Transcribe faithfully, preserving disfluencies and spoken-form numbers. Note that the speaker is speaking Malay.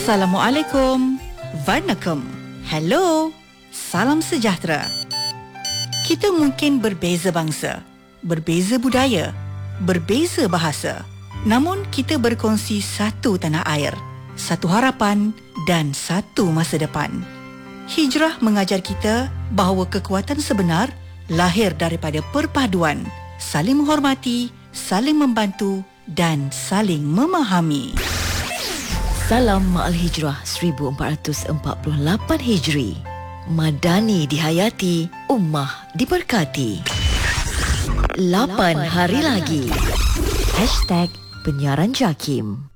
Assalamualaikum. Vanakkam. Hello. Salam sejahtera. Kita mungkin berbeza bangsa, berbeza budaya, berbeza bahasa. Namun kita berkongsi satu tanah air, satu harapan dan satu masa depan. Hijrah mengajar kita bahawa kekuatan sebenar lahir daripada perpaduan, saling menghormati, saling membantu dan saling memahami. Salam Ma'al Hijrah seribu empat ratus empat puluh lapan Hijri. Madani dihayati, ummah diberkati. Lapan hari lagi. Hashtag Penyiaran Jakim.